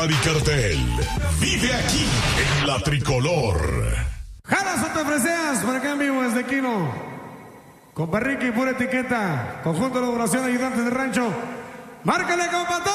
Ari Cartel vive aquí en La Tricolor. Jalas o te freseas, por acá en vivo desde Quino. Con Barriqui, pura etiqueta. Conjunto de elaboración, ayudante de rancho. Márcale, compa.